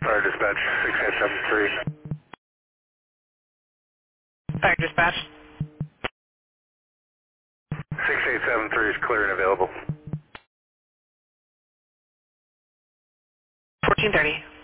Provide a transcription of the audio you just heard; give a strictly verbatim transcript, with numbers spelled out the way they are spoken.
Fire dispatch, six eight seven three. Fire dispatch. six eight seven three is clear and available. fourteen thirty.